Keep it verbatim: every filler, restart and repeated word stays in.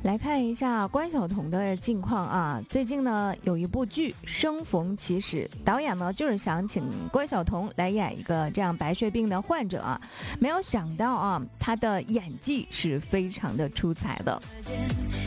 来看一下关晓彤的近况啊，最近呢有一部剧《生逢其时》，导演呢就是想请关晓彤来演一个这样白血病的患者啊，没有想到啊，她的演技是非常的出彩的。